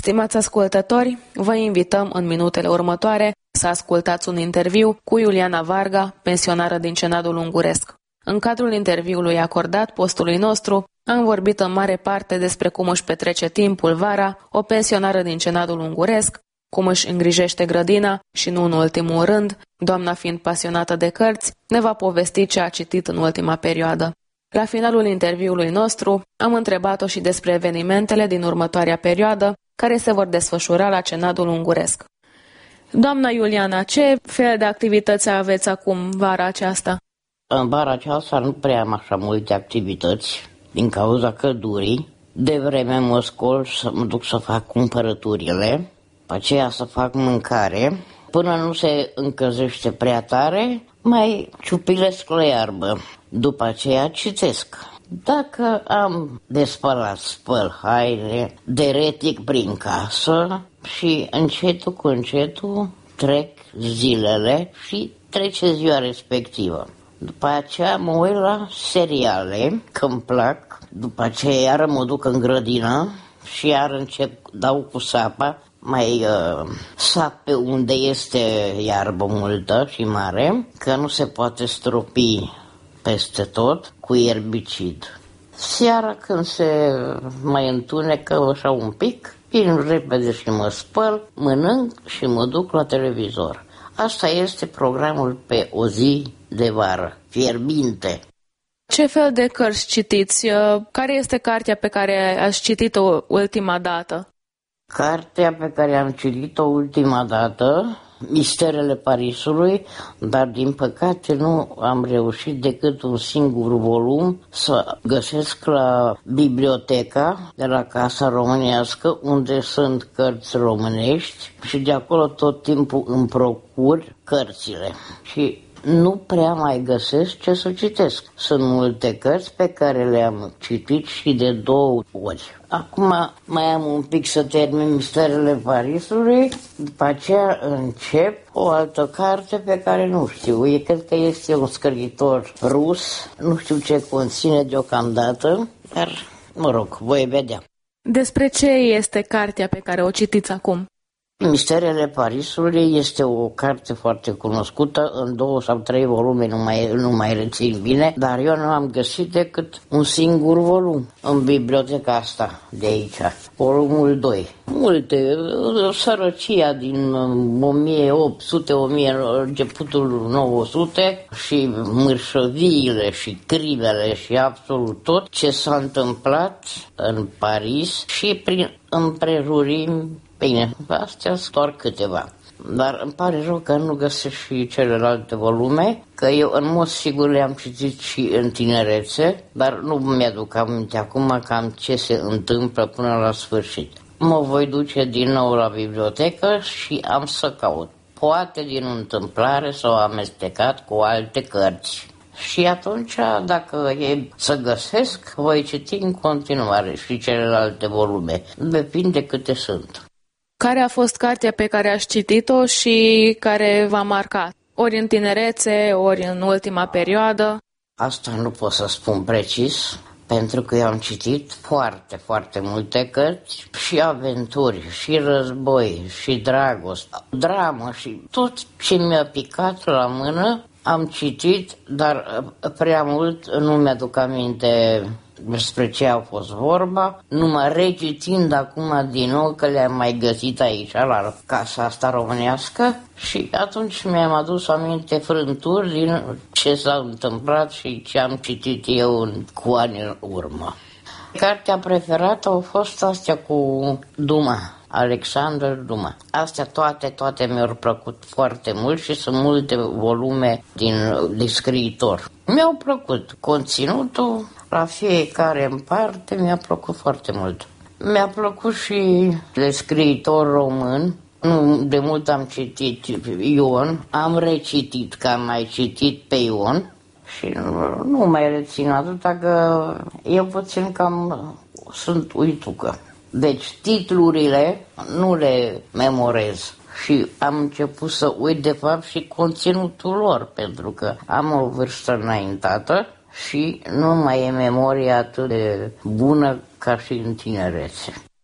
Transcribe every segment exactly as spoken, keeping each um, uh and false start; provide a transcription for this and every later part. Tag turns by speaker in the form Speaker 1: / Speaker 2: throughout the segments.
Speaker 1: Stimați ascultători, vă invităm în minutele următoare să ascultați un interviu cu Iuliana Varga, pensionară din Cenadul Unguresc. În cadrul interviului acordat postului nostru, am vorbit în mare parte despre cum își petrece timpul vara o pensionară din Cenadul Unguresc, cum își îngrijește grădina și, nu în ultimul rând, doamna fiind pasionată de cărți, ne va povesti ce a citit în ultima perioadă. La finalul interviului nostru, am întrebat-o și despre evenimentele din următoarea perioadă care se vor desfășura la Cenadul Unguresc. Doamna Iuliana, ce fel de activități aveți acum vara aceasta?
Speaker 2: În vara aceasta nu prea am așa multe activități din cauza căldurii. De vreme mă scol să mă duc să fac cumpărăturile, pe aceea să fac mâncare. Până nu se încălzește prea tare, mai ciupilesc la iarbă. După aceea citesc. Dacă am de spălat, spăl haine, deretic prin casă și încetul cu încetul trec zilele și trece ziua respectivă. După aceea mă uit la seriale, că îmi plac. După aceea iară mă duc în grădină și iar încep, dau cu sapa, mai uh, sap pe unde este iarbă multă și mare, că nu se poate stropi peste tot cu erbicid. Seara când se mai întunecă așa un pic, vin repede și mă spăl, mănânc și mă duc la televizor. Asta este programul pe o zi de vară, fierbinte.
Speaker 1: Ce fel de cărți citiți? Care este cartea pe care ați citit-o ultima dată?
Speaker 2: Cartea pe care am citit-o ultima dată, Misterele Parisului, dar din păcate nu am reușit decât un singur volum să găsesc la biblioteca de la Casa Românească, unde sunt cărți românești și de acolo tot timpul îmi procur cărțile. Și nu prea mai găsesc ce să citesc. Sunt multe cărți pe care le-am citit și de două ori. Acum mai am un pic să termin Misterele Parisului, după aceea încep o altă carte pe care nu știu. Eu cred că este un scriitor rus, nu știu ce conține deocamdată, dar mă rog, voi vedea.
Speaker 1: Despre ce este cartea pe care o citiți acum?
Speaker 2: Misterele Parisului este o carte foarte cunoscută, în două sau trei volume, nu mai, nu mai rețin bine, dar eu nu am găsit decât un singur volum în biblioteca asta de aici, volumul doi. Multe, sărăcia din o mie opt sute, o mie, începutul nouă sute și mărșăviile și crimele și absolut tot ce s-a întâmplat în Paris și prin împrejurimi. Bine, astea sunt doar câteva. Dar îmi pare rău că nu găsesc și celelalte volume, că eu în mod sigur le-am citit și în tinerețe, dar nu mi-aduc aminte acum cam ce se întâmplă până la sfârșit. Mă voi duce din nou la bibliotecă și am să caut. Poate din întâmplare s-au amestecat cu alte cărți. Și atunci, dacă e să găsesc, voi citi în continuare și celelalte volume. Depinde câte sunt.
Speaker 1: Care a fost cartea pe care ați citit-o și care v-a marcat? Ori în tinerețe, ori în ultima perioadă?
Speaker 2: Asta nu pot să spun precis, pentru că eu am citit foarte, foarte multe cărți, și aventuri, și război, și dragoste, dramă și tot ce mi-a picat la mână am citit, dar prea mult nu mi-aduc aminte despre ce a fost vorba, numai recitind acum din nou că le-am mai găsit aici la casa asta românească și atunci mi-am adus aminte frânturi din ce s-a întâmplat și ce am citit eu în, cu ani în urmă. Cartea preferată au fost astea cu Dumas, Alexandru Dumas. Astea toate, toate mi-au plăcut foarte mult și sunt multe volume din, de scriitor. Mi-au plăcut conținutul, la fiecare în parte mi-a plăcut foarte mult. Mi-a plăcut și de scriitor român. Nu de mult am citit Ion, am recitit că am mai citit pe Ion și nu, nu mai rețin atâta că eu puțin cam sunt uitucă. Deci titlurile nu le memorez și am început să uit de fapt și conținutul lor, pentru că am o vârstă înaintată și nu mai e memoria atât de bună ca și în tinerețe.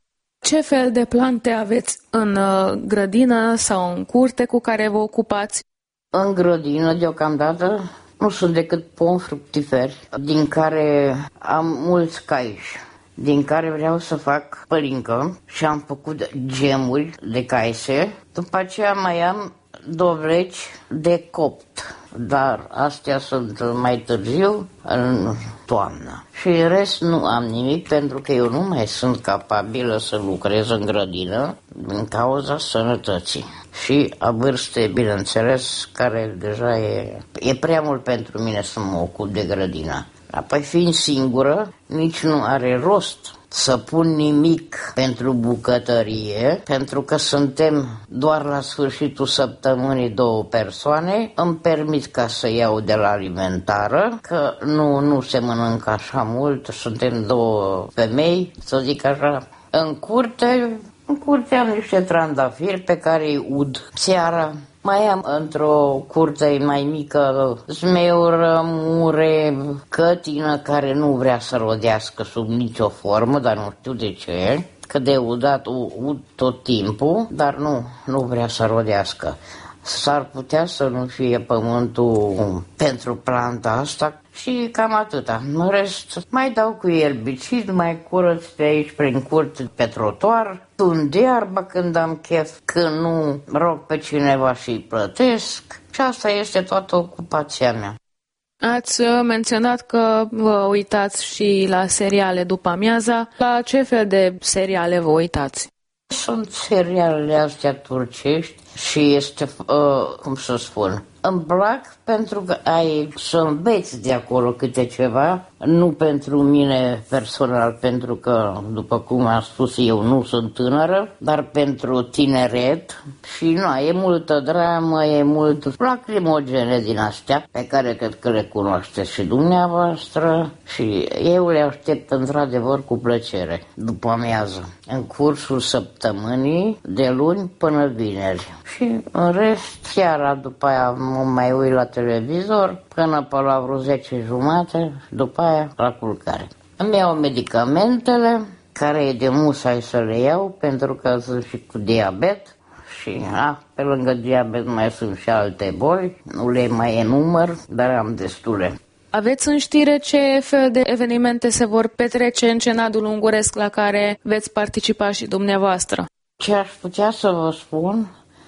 Speaker 1: Ce fel de plante aveți în grădină sau în curte cu care vă ocupați?
Speaker 2: În grădină, deocamdată, nu sunt decât pomi fructiferi, din care am mulți caiși, din care vreau să fac pălincă și am făcut gemuri de caise. După aceea mai am dovleci de copt, dar astea sunt mai târziu, în toamnă. Și în rest nu am nimic, pentru că eu nu mai sunt capabilă să lucrez în grădină din cauza sănătății. Și a vârstei, bineînțeles, care deja e, e prea mult pentru mine să mă ocup de grădină. Apoi, fiind singură, nici nu are rost să pun nimic pentru bucătărie, pentru că suntem doar la sfârșitul săptămânii două persoane. Îmi permit ca să iau de la alimentară, că nu, nu se mănâncă așa mult, suntem două femei, să zic așa. În curte, în curte am niște trandafiri pe care îi ud seara. Mai am într-o curte mai mică zmeură, mure, cătină care nu vrea să rodească sub nicio formă, dar nu știu de ce. Că de udat ud tot timpul, dar nu, nu vrea să rodească. S-ar putea să nu fie pământul pentru planta asta și cam atâta. În rest, mai dau cu erbicid, mai curăț de aici prin curte pe trotuar, tund iarba când am chef, când nu rog pe cineva și îi plătesc și asta este toată ocupația mea.
Speaker 1: Ați menționat că vă uitați și la seriale după amiaza. La ce fel de seriale vă uitați?
Speaker 2: Sunt serialele astea turcești și este, uh, cum să spun, îmi plac pentru că ai să înveți de acolo câte ceva, nu pentru mine personal, pentru că, după cum am spus, eu nu sunt tânără, dar pentru tineret și nu, e multă dramă, e mult lacrimogene din astea, pe care cred că le cunoașteți și dumneavoastră și eu le aștept într-adevăr cu plăcere, după amiază, în cursul săptămânii, de luni până vineri. Și în rest, seara după aia mă mai uit la televizor până pe la vreo zece jumate, după aia la culcare. Îmi iau medicamentele, care e de musai să le iau, pentru că sunt și cu diabet și a, pe lângă diabet mai sunt și alte boli, nu le mai enumăr, dar am destule.
Speaker 1: Aveți în știre ce fel de evenimente se vor petrece în Cenadul Unguresc la care veți participa și dumneavoastră?
Speaker 2: Ce aș putea să vă spun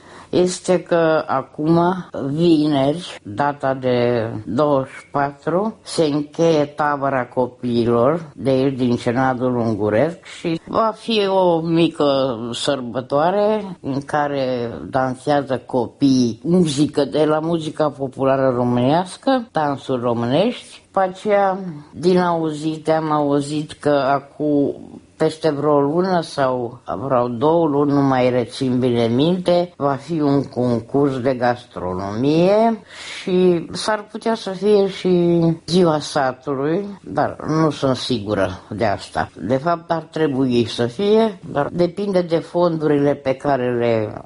Speaker 2: este că acum, vineri, data de douăzeci și patru, se încheie tabăra copiilor de aici din Cenadul Unguresc și va fi o mică sărbătoare în care dansează copii muzică de la muzica populară românească, dansuri românești. După aceea, din auzite, am auzit că acum peste vreo lună sau vreo două luni, nu mai rețin bine minte, va fi un concurs de gastronomie și s-ar putea să fie și ziua satului, dar nu sunt sigură de asta. De fapt ar trebui să fie, dar depinde de fondurile pe care le